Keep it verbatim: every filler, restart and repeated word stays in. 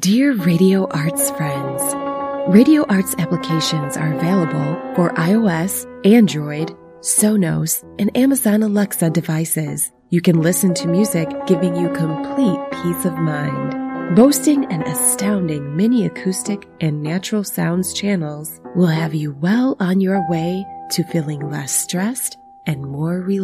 Dear Radio Arts friends, Radio Arts applications are available for iOS, Android, Sonos, and Amazon Alexa devices. You can listen to music giving you complete peace of mind. Boasting an astounding mini acoustic and natural sounds channels will have you well on your way to feeling less stressed and more relaxed.